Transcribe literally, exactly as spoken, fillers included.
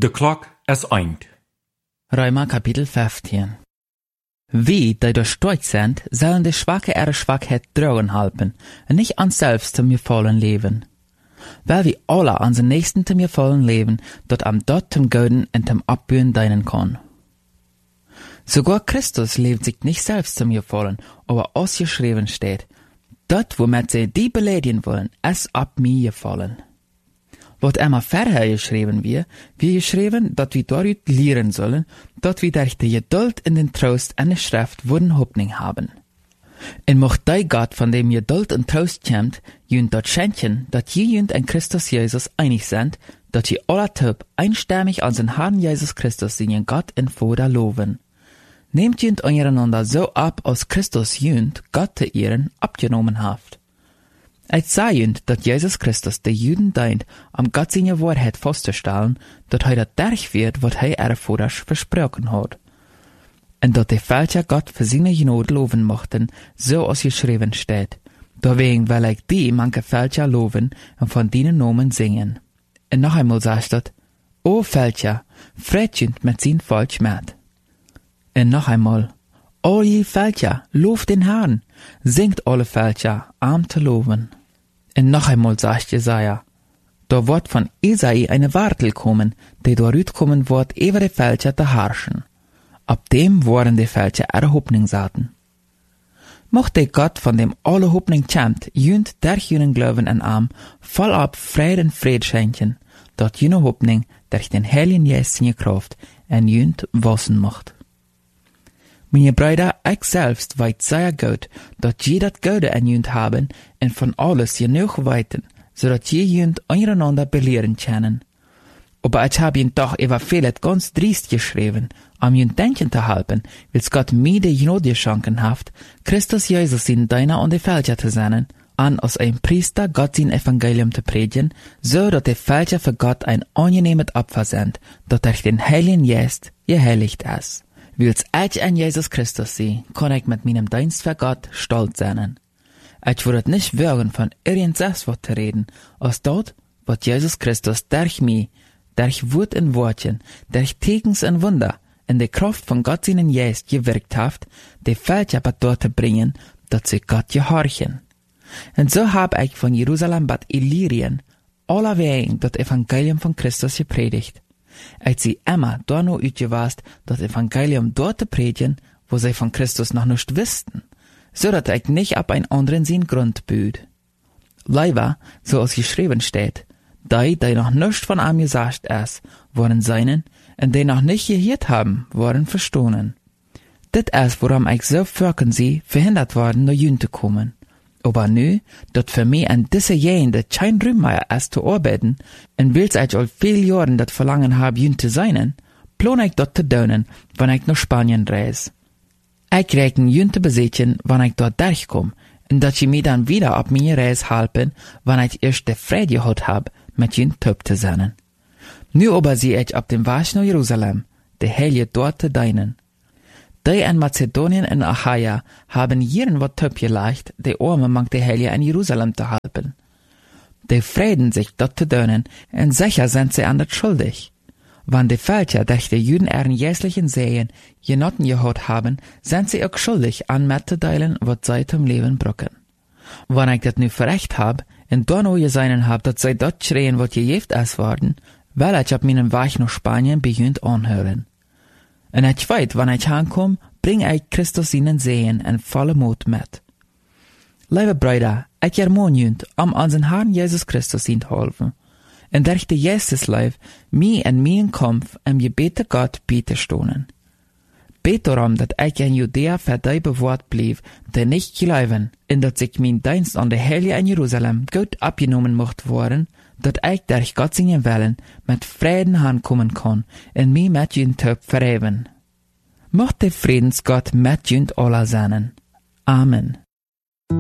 De klok is eind. Römer Kapitel fünfzehn. Wie, die durchsteucht sind, sollen die Schwache ihre Schwachheit tragen halten, und nicht an selbst zum gefallen leben. Weil wir alle an den Nächsten zum gefallen leben, dort am dort zum Göden und zum Abbühen dienen kann. Sogar Christus lebt sich nicht selbst zum gefallen, aber ausgeschrieben steht, dort, womit sie die beleidigen wollen, es ab mir gefallen. Wat einmal vorher geschrieben wir, wir geschrieben, dat wir dort lehren sollen, dat wir durch die Geduld in den Trost an der Schrift wurden Hoffnung haben. Und mocht die Gott, von dem Geduld und Trost kommt, jünd dort schenken, dat je jünd in Christus Jesus einig sind, dat je alle Typ einstimmig an den Herrn Jesus Christus den Gott in Vater loben. Nehmt jünd einander so ab, als Christus jünd Gott zu ehren abgenommen haft. Es sei jünd, dat Jesus Christus de Juden deint, am Gott seine Wahrheit festzustellen, dat hij dat derch wird, wat hij er vorher versprochen hat. Und dat die Fälscher Gott für seine Gnade loben mochten, so als geschrieben steht. Deswegen will ich die manche Fälscher loben und von denen Namen singen. Und noch einmal sagt dat, O Fälscher, freut jünd mit sein Volk mit. Und noch einmal, O je Fälscher, lobt den Herrn, singt alle Fälscher, arm zu loben. Und noch einmal sagt Jesaja, da wird von Isai eine Wartel kommen, die dort kommen wird, über die Fälscher zu herrschen. Ab dem worden die Fälscher ihre Hoffnung saten. Mochte Gott, von dem alle Hoffnung kämmt, jünd durch jenen Glauben an Arm, voll ab Frieden und Fried schenken, dort jene Hoffnung durch den Heiligen Geist seine Kraft en jünd wassen macht. Meine Brüder, ich selbst weiß sehr gut, dass je das Gute an jünd haben und von alles genug weiten, so dass je jünd einander belehren können. Aber ich habe ihn doch über vieles ganz driest geschrieben, um jünd denken zu halten, weil Gott mir die Gnade geschenken hat, Christus Jesus in deiner und die Fälscher zu sein, an als ein Priester Gott sein Evangelium zu predigen, so dass die Fälscher für Gott ein angenehmes Opfer sind, das durch den Heiligen Geist geheiligt ist. Weil's ich an Jesus Christus sehe, kann ich mit meinem Dienst für Gott stolz sein. Ich würde nicht wagen, von irgendwas was zu reden, als dort, was Jesus Christus durch mich, durch Wort und Wortchen, durch Tekens und Wunder, in der Kraft von Gott seinen Geist gewirkt hat, die Fälscher dort zu bringen, dass sie Gott gehorchen. Und so hab ich von Jerusalem bis Illyrien allerwegen das Evangelium von Christus gepredigt. Ich sie immer da nur uitgewast, das Evangelium dort zu predigen, wo sie von Christus noch nicht wussten, so dass ich nicht ab ein anderen sein Grund büht. Leider, so als geschrieben steht, die, die noch nicht von ihm gesagt ist, waren seinen, und die noch nicht gehört haben, waren verstohlen. Das ist, woran ich so fürchten sie, verhindert worden, nach Jünd zu kommen. Aber nu, dat für mich an diese Jahre kein Ruhm mehr ist zu arbeiten, und weil ich all viel Jahren dat Verlangen hab, jünd zu sein, plan ich dort zu tun, wenn ich nach Spanien reise. Ich rechne jünd zu besitzen, wenn ich dort durchkomme, und dat sie mir dann wieder auf meine Reise helfen, wenn ich erst die Freude gehabt hab, mit jünd Töp zu sein. Nu aber sehe ich auf dem Weg nach Jerusalem, die Heilige dort zu dienen. Die in Mazedonien und Achaia haben jeden wat Töp geleicht, die Arme mang die Heilige in Jerusalem zu helfen. Die freuen sich dort zu dienen, und sicher sind sie an das schuldig. Wenn die Völker durch die Juden ihren jährlichen Sehen genotten gehört haben, sind sie auch schuldig, an mitzuteilen, was sie zum Leben brücken. Wenn ich das nu verrecht hab, und dann auch gesehen hab, dass sie dort schreien, was gejeft ist worden, will ich auf meinem Weg nach Spanien beginnt anhören. Und ich weiß, wenn ich ankomme, bring ich Christus ihnen Sehen in volle Mut mit. Liebe Brüder, ich ermahne jünd, um unseren Herrn Jesus Christus ihn zu helfen. Und durch die Jesusleib, mir in meinem Kampf im Gebet zu Gott bieten stohnen. Bet darum, dass ich in Judäa für die bewahrt blieb, die nicht glauben, und dass ich mein Dienst an der Heilige in Jerusalem gut abgenommen mocht worden, dass ich durch Gott seinen Willen mit Frieden ankommen kann und mich mit jünd Töp verheben. Mocht der Friedensgott mit jünd alle sein. Amen.